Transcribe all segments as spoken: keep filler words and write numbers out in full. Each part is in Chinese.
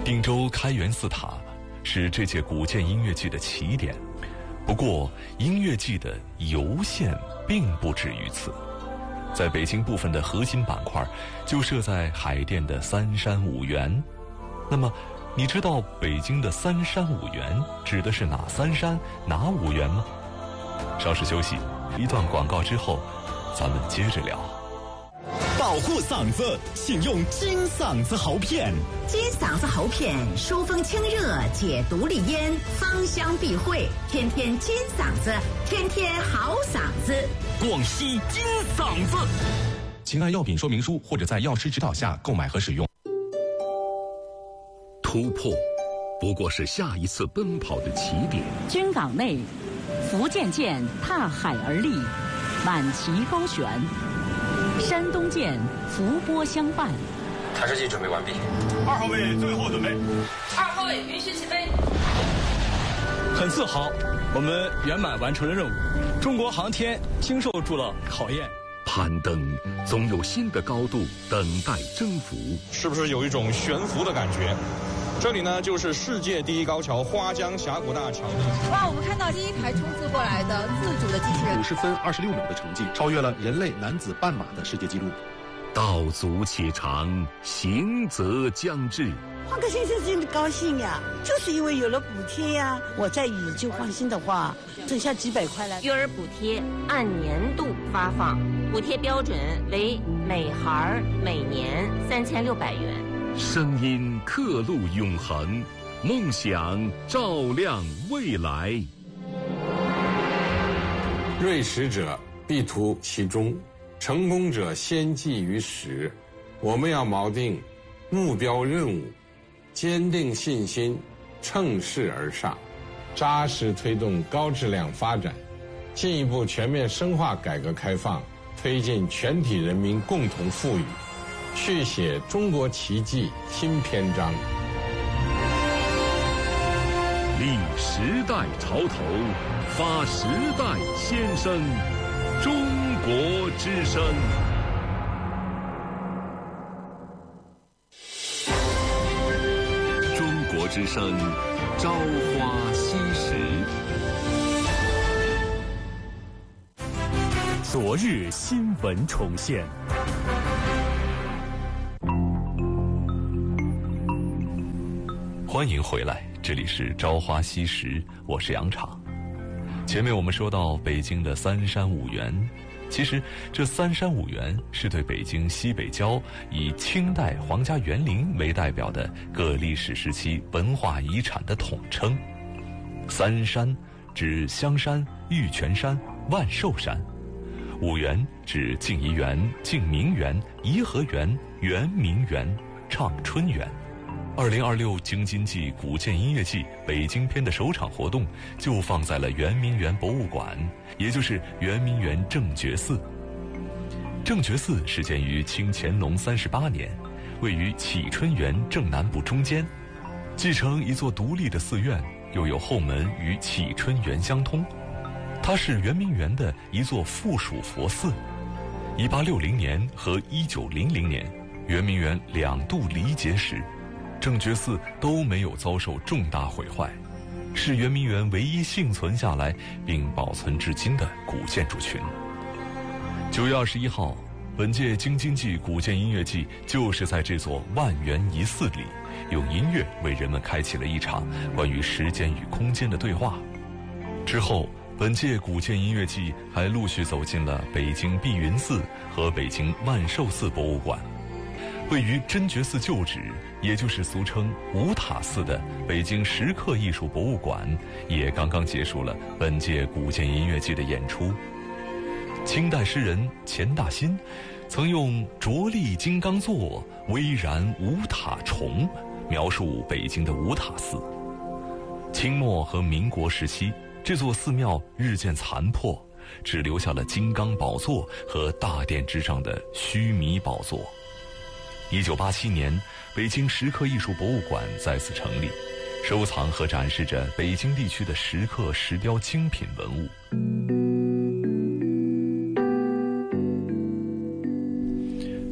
定州开元寺塔是这届古建音乐季的起点，不过音乐季的游线并不止于此。在北京部分的核心板块就设在海淀的三山五园。那么你知道北京的三山五园指的是哪三山哪五园吗？稍事休息，一段广告之后咱们接着聊。 保护嗓子，请用金嗓子喉片。 金嗓子喉片疏风清热，解毒利咽，芳香避秽，天天金嗓子，天天好嗓子。 广西金嗓子，请按药品说明书或者在药师指导下购买和使用。 突破不过是下一次奔跑的起点。 军港内，福建舰踏海而立，满旗高悬；山东舰伏波相伴。 探视器准备完毕。 二号位最后准备。 二号位允许起飞。 很自豪，我们圆满完成了任务。中国航天经受住了考验。 攀登总有新的高度等待征服。 是不是有一种悬浮的感觉？这里呢，就是世界第一高桥花江峡谷大桥。 哇，我们看到第一台冲刺过来的自主的机器人， 五十分二十六秒的成绩，超越了人类男子半马的世界纪录。 道阻且长，行则将至。 换个先生真的高兴呀，就是因为有了补贴呀。我再以旧换新的话，剩下几百块了。 育儿补贴按年度发放，补贴标准为每孩每年三千六百元。 声音刻录永恒，梦想照亮未来。 锐实者必图其中，成功者先记于始。我们要锚定目标任务，坚定信心，乘势而上，扎实推动高质量发展，进一步全面深化改革开放，推进全体人民共同富裕，续写中国奇迹新篇章。 立时代潮头，发时代先声，中国之声。中国之声，朝花夕拾。 昨日新闻重现。 欢迎回来，这里是朝花夕拾，我是杨昶。前面我们说到北京的三山五园，其实这三山五园是对北京西北郊以清代皇家园林为代表的各历史时期文化遗产的统称。三山指香山、玉泉山、万寿山，五园指静怡园、静明园、颐和园、圆明园、畅春园。二零二六京津冀古建音乐季北京篇的首场活动就放在了圆明园博物馆，也就是圆明园正觉寺。正觉寺始建于清乾隆三十八年，位于启春园正南部中间，继承一座独立的寺院，又有后门与启春园相通。它是圆明园的一座附属佛寺。一八六零年和一九零零年，圆明园两度离劫时，正觉寺都没有遭受重大毁坏，是圆明园唯一幸存下来并保存至今的古建筑群。九月二十一号，本届京津冀古建音乐季就是在这座万园仪寺里，用音乐为人们开启了一场关于时间与空间的对话。之后，本届古建音乐季还陆续走进了北京碧云寺和北京万寿寺博物馆。位于真觉寺旧址，也就是俗称五塔寺的北京石刻艺术博物馆，也刚刚结束了本届古建音乐季的演出。清代诗人钱大新曾用着力金刚座，巍然五塔重描述北京的五塔寺。清末和民国时期，这座寺庙日渐残破，只留下了金刚宝座和大殿之上的须弥宝座。一九八七年，北京石刻艺术博物馆再次成立，收藏和展示着北京地区的石刻石雕精品文物。本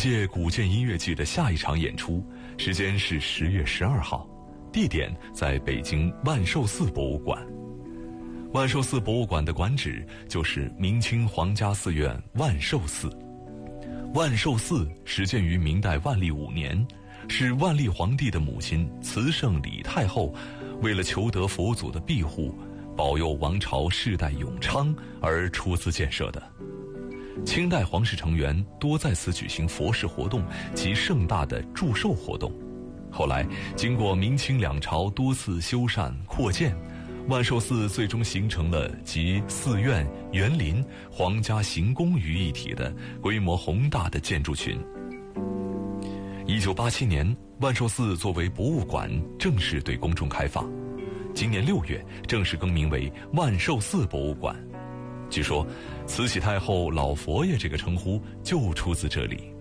届古建音乐季的下一场演出时间是十月十二号，地点在北京万寿寺博物馆。万寿寺博物馆的馆址就是明清皇家寺院万寿寺。万寿寺始建于明代万历五年，是万历皇帝的母亲慈圣李太后为了求得佛祖的庇护，保佑王朝世代永昌而出资建设的。清代皇室成员多在此举行佛事活动及盛大的祝寿活动。后来经过明清两朝多次修缮扩建，万寿寺最终形成了集寺院、园林、皇家行宫于一体的规模宏大的建筑群。一九八七年，万寿寺作为博物馆正式对公众开放，今年六月正式更名为万寿寺博物馆。据说慈禧太后老佛爷这个称呼就出自这里。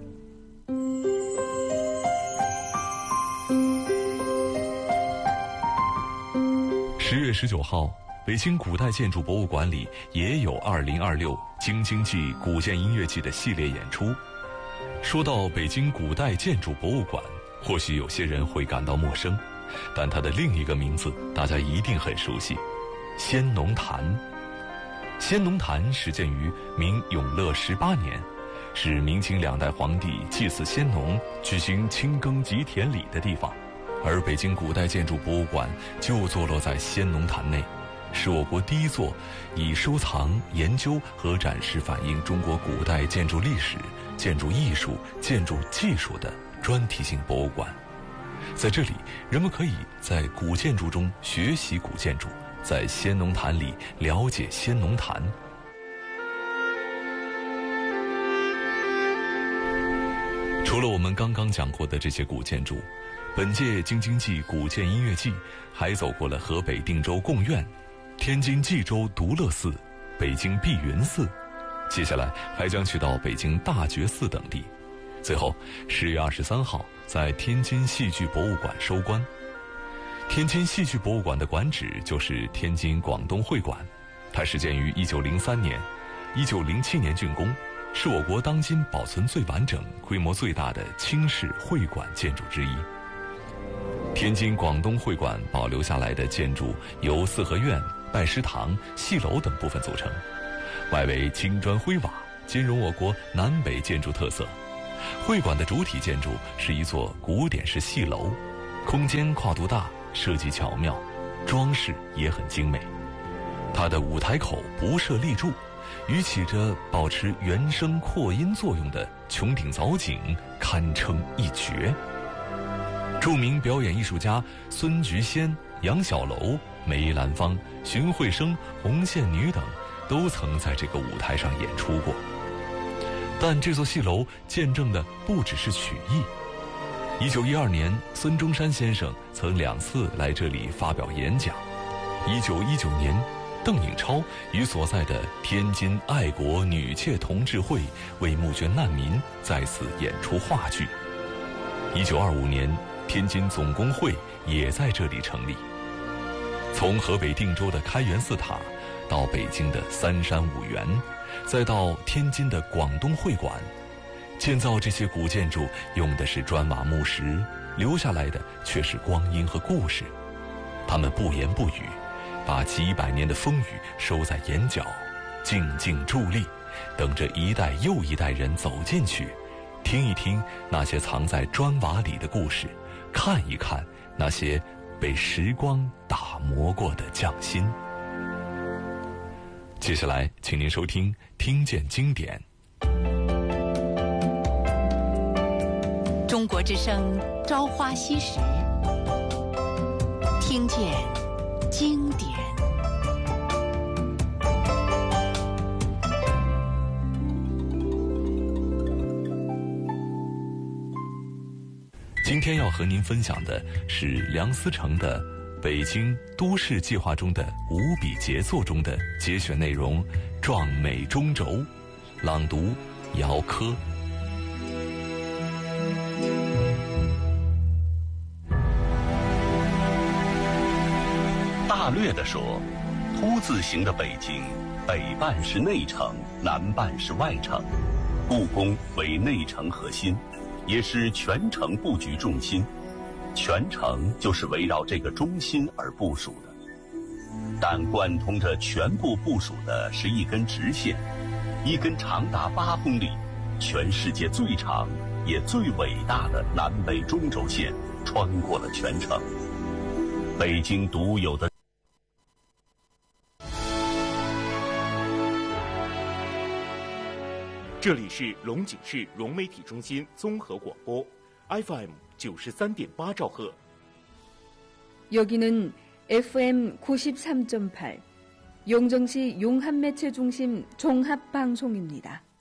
十月十九号，北京古代建筑博物馆里也有二零二六京津冀古建音乐季的系列演出。说到北京古代建筑博物馆，或许有些人会感到陌生，但它的另一个名字大家一定很熟悉——先农坛。先农坛始建于明永乐十八年，是明清两代皇帝祭祀先农、举行清耕吉田礼的地方。而北京古代建筑博物馆就坐落在先农坛内，是我国第一座以收藏、研究和展示反映中国古代建筑历史、建筑艺术、建筑技术的专题性博物馆。在这里，人们可以在古建筑中学习古建筑，在先农坛里了解先农坛。除了我们刚刚讲过的这些古建筑，本届京津冀古建音乐季还走过了河北定州贡院、天津蓟州独乐寺、北京碧云寺，接下来还将去到北京大觉寺等地。最后十月二十三号在天津戏剧博物馆收官。天津戏剧博物馆的馆址就是天津广东会馆，它始建于一九零三年，一九零七年竣工，是我国当今保存最完整、规模最大的清式会馆建筑之一。天津广东会馆保留下来的建筑由四合院、拜师堂、戏楼等部分组成，外围青砖灰瓦，兼容我国南北建筑特色。会馆的主体建筑是一座古典式戏楼，空间跨度大，设计巧妙，装饰也很精美。它的舞台口不设立柱，与起着保持原声扩音作用的穹顶藻井堪称一绝。著名表演艺术家孙菊仙、杨小楼、梅兰芳、荀慧生、红线女等都曾在这个舞台上演出过。但这座戏楼见证的不只是曲艺。一九一二年，孙中山先生曾两次来这里发表演讲。一九一九年，邓颖超与所在的天津爱国女妾同志会为募捐难民在此演出话剧。一九二五年，天津总工会也在这里成立。从河北定州的开元寺塔，到北京的三山五园，再到天津的广东会馆，建造这些古建筑用的是砖瓦木石，留下来的却是光阴和故事。他们不言不语，把几百年的风雨收在眼角，静静伫立，等着一代又一代人走进去，听一听那些藏在砖瓦里的故事，看一看那些被时光打磨过的匠心。接下来请您收听听见经典。 中国之声朝花夕拾，听见经典。 今天要和您分享的是梁思成的《北京都市计划》中的五笔杰作中的节选内容，壮美中轴。朗读姚科。 大略地说，凸字形的北京，北半是内城，南半是外城，故宫为内城核心， 也是全城布局重心，全城就是围绕这个中心而部署的。但贯通着全部部署的是一根直线，一根长达八公里、全世界最长也最伟大的南北中轴线，穿过了全城。北京独有的。 这里是龙井市融媒体中心综合广播 에프 엠九十三点八兆赫。 여기는 에프 엠 구십삼 점 팔 용정시 용합매체중심 종합방송입니다.